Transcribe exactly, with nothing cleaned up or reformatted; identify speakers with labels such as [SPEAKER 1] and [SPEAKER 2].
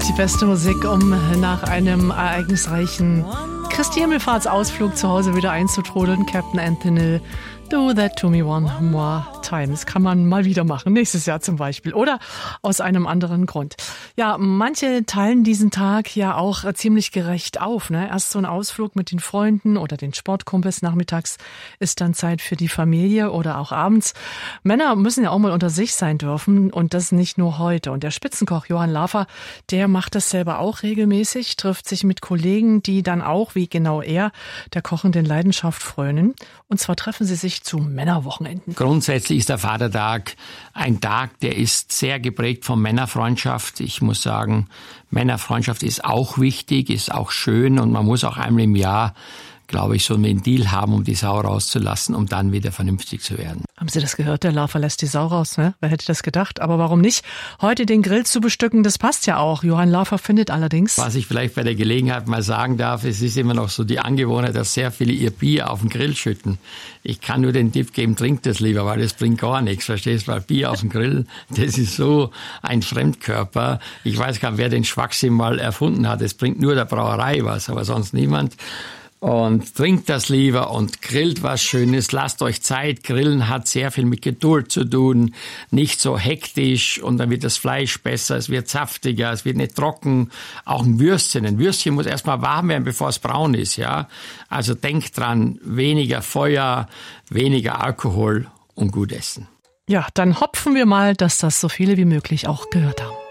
[SPEAKER 1] die beste Musik, um nach einem ereignisreichen Christi Himmelfahrtsausflug zu Hause wieder einzutrudeln. Captain Anthony, do that to me one more time. Das kann man mal wieder machen, nächstes Jahr zum Beispiel. Oder aus einem anderen Grund. Ja, manche teilen diesen Tag ja auch ziemlich gerecht auf. Ne? Erst so ein Ausflug mit den Freunden oder den Sportkumpels. Nachmittags ist dann Zeit für die Familie oder auch abends. Männer müssen ja auch mal unter sich sein dürfen und das nicht nur heute. Und der Spitzenkoch Johann Lafer, der macht das selber auch regelmäßig, trifft sich mit Kollegen, die dann auch, wie genau er, der kochenden Leidenschaft frönen. Und zwar treffen sie sich zu Männerwochenenden.
[SPEAKER 2] Grundsätzlich ist der Vatertag ein Tag, der ist sehr geprägt von Männerfreundschaft. Ich muss sagen, Männerfreundschaft ist auch wichtig, ist auch schön und man muss auch einmal im Jahr, glaube ich, so ein Ventil haben, um die Sau rauszulassen, um dann wieder vernünftig zu werden.
[SPEAKER 1] Haben Sie das gehört? Der Lafer lässt die Sau raus, ne? Wer hätte das gedacht? Aber warum nicht? Heute den Grill zu bestücken, das passt ja auch. Johann Lafer findet allerdings...
[SPEAKER 2] Was ich vielleicht bei der Gelegenheit mal sagen darf, es ist immer noch so die Angewohnheit, dass sehr viele ihr Bier auf den Grill schütten. Ich kann nur den Tipp geben, trinkt das lieber, weil das bringt gar nichts, verstehst du? Weil Bier auf dem Grill, das ist so ein Fremdkörper. Ich weiß gar nicht, wer den Schwachsinn mal erfunden hat. Es bringt nur der Brauerei was, aber sonst niemand. Und trinkt das lieber und grillt was Schönes, lasst euch Zeit. Grillen hat sehr viel mit Geduld zu tun, nicht so hektisch und dann wird das Fleisch besser, es wird saftiger, es wird nicht trocken. Auch ein Würstchen, ein Würstchen muss erstmal warm werden, bevor es braun ist, ja. Also denkt dran, weniger Feuer, weniger Alkohol und gut essen.
[SPEAKER 1] Ja, dann hopfen wir mal, dass das so viele wie möglich auch gehört haben.